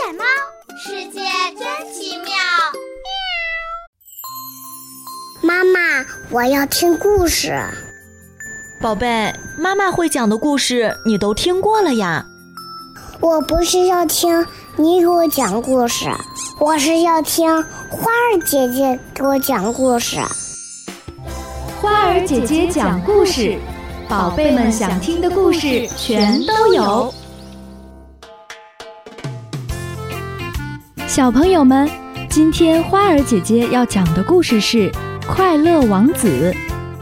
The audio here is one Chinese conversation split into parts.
犬猫，世界真奇妙。 妈妈，我要听故事。 宝贝，妈妈会讲的故事你都听过了呀。 我不是要听你给我讲故事，我是要听花儿姐姐给我讲故事。 花儿姐姐讲故事，宝贝们想听的故事全都有。小朋友们，今天花儿姐姐要讲的故事是快乐王子。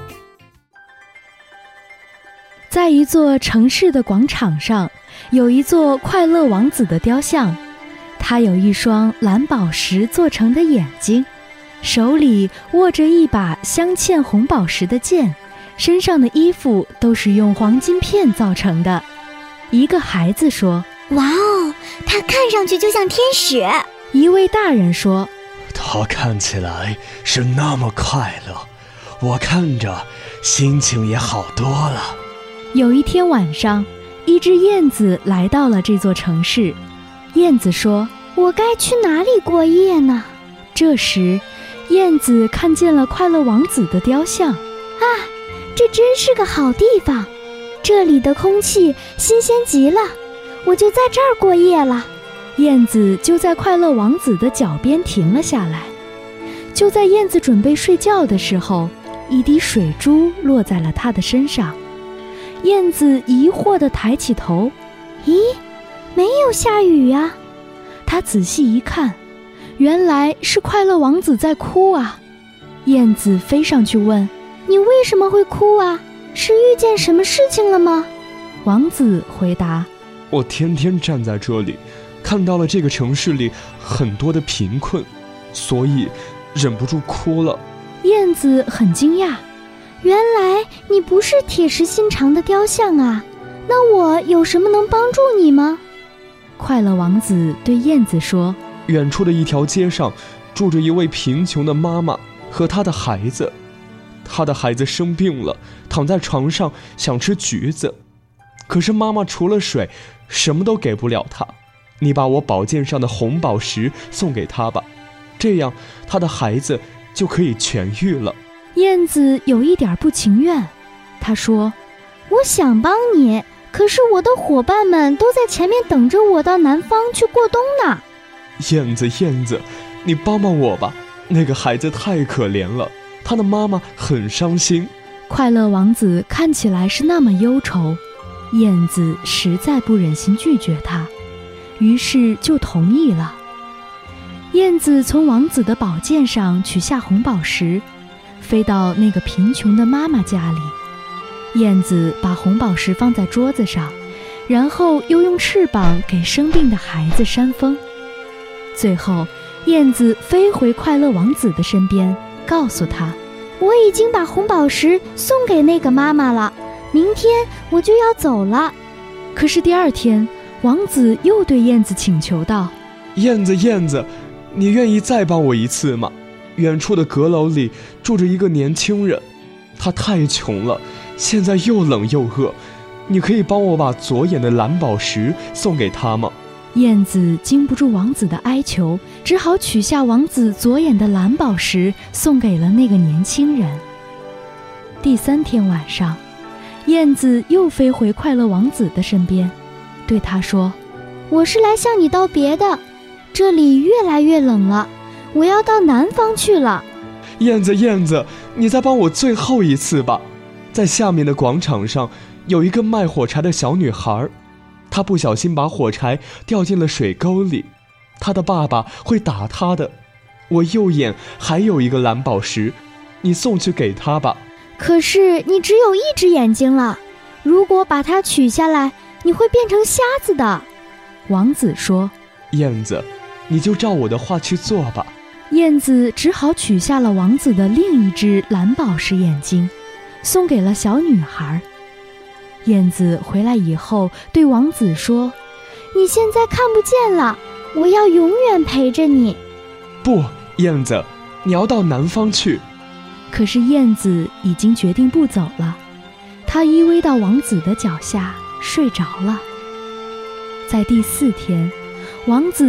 在一座城市的广场上，有一座快乐王子的雕像，他有一双蓝宝石做成的眼睛，手里握着一把镶嵌红宝石的剑，身上的衣服都是用黄金片造成的。一个孩子说： 哇哦，他看上去就像天使。 一位大人说： 他看起来是那么快乐，我看着心情也好多了。 有一天晚上，一只燕子来到了这座城市。燕子说： 我该去哪里过夜呢？ 这时燕子看见了快乐王子的雕像。 啊，这真是个好地方，这里的空气新鲜极了，我就在这儿过夜了。 燕子就在快乐王子的脚边停了下来。就在燕子准备睡觉的时候，一滴水珠落在了她的身上。燕子疑惑地抬起头， 咦，没有下雨呀。 她仔细一看，原来是快乐王子在哭啊。燕子飞上去问： 你为什么会哭啊？是遇见什么事情了吗？ 王子回答： 我天天站在这里，看到了这个城市里很多的贫困，所以忍不住哭了。 燕子很惊讶， 原来你不是铁石心肠的雕像啊，那我有什么能帮助你吗？ 快乐王子对燕子说： 远处的一条街上住着一位贫穷的妈妈和她的孩子，她的孩子生病了，躺在床上想吃橘子，可是妈妈除了水什么都给不了她。你把我宝剑上的红宝石送给她吧，这样她的孩子就可以痊愈了。 燕子有一点不情愿，她说： 我想帮你，可是我的伙伴们都在前面等着我到南方去过冬呢。 燕子，你帮帮我吧，那个孩子太可怜了，他的妈妈很伤心。 快乐王子看起来是那么忧愁，燕子实在不忍心拒绝他，于是就同意了。燕子从王子的宝剑上取下红宝石，飞到那个贫穷的妈妈家里。燕子把红宝石放在桌子上，然后又用翅膀给生病的孩子扇风。最后，燕子飞回快乐王子的身边，告诉他： 我已经把红宝石送给那个妈妈了，明天我就要走了。 可是第二天，王子又对燕子请求道： 燕子，你愿意再帮我一次吗？远处的阁楼里住着一个年轻人，他太穷了，现在又冷又饿，你可以帮我把左眼的蓝宝石送给他吗？ 燕子经不住王子的哀求，只好取下王子左眼的蓝宝石送给了那个年轻人。第三天晚上，燕子又飞回快乐王子的身边，对他说： 我是来向你道别的，这里越来越冷了，我要到南方去了。 燕子，你再帮我最后一次吧。在下面的广场上有一个卖火柴的小女孩，她不小心把火柴掉进了水沟里，她的爸爸会打她的。我右眼还有一个蓝宝石，你送去给她吧。 可是你只有一只眼睛了，如果把它取下来，你会变成瞎子的。 王子说： 燕子，你就照我的话去做吧。 燕子只好取下了王子的另一只蓝宝石眼睛，送给了小女孩。燕子回来以后对王子说： 你现在看不见了，我要永远陪着你。 不，燕子，你要到南方去。 可是燕子已经决定不走了，她依偎到王子的脚下睡着了。在第4天，王子